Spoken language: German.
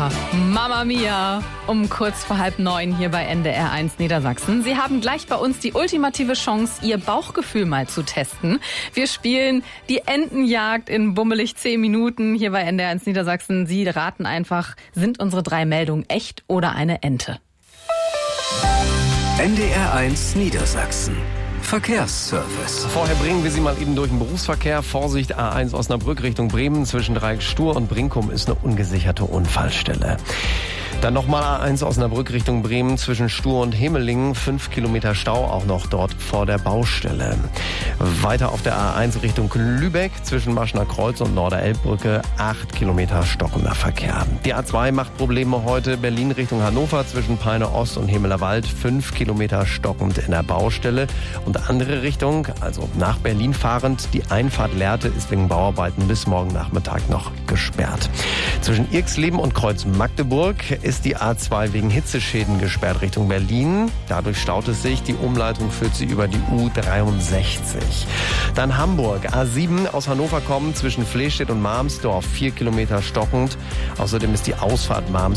Ja, Mama Mia, um kurz vor 8:30 hier bei NDR1 Niedersachsen. Sie haben gleich bei uns die ultimative Chance, Ihr Bauchgefühl mal zu testen. Wir spielen die Entenjagd in bummelig 10 Minuten hier bei NDR1 Niedersachsen. Sie raten einfach, sind unsere 3 Meldungen echt oder eine Ente? NDR1 Niedersachsen. Verkehrsservice. Vorher bringen wir Sie mal eben durch den Berufsverkehr. Vorsicht, A1 Osnabrück Richtung Bremen. Zwischen Dreieck Stur und Brinkum ist eine ungesicherte Unfallstelle. Dann nochmal A1 Osnabrück Richtung Bremen. Zwischen Stur und Hemelingen 5 Kilometer Stau, auch noch dort vor der Baustelle. Weiter auf der A1 Richtung Lübeck. Zwischen Maschner Kreuz und Norderelbbrücke 8 Kilometer stockender Verkehr. Die A2 macht Probleme heute. Berlin Richtung Hannover. Zwischen Peine Ost und Hemelerwald 5 Kilometer stockend in der Baustelle. Und andere Richtung, also nach Berlin fahrend, die Einfahrt Lehrte ist wegen Bauarbeiten bis morgen Nachmittag noch gesperrt. Zwischen Irxleben und Kreuz Magdeburg ist die A2 wegen Hitzeschäden gesperrt Richtung Berlin. Dadurch staut es sich. Die Umleitung führt sie über die U63. Dann Hamburg. A7 aus Hannover kommen zwischen Flehstedt und Marmsdorf 4 Kilometer stockend. Außerdem ist die Ausfahrt Marmsdorf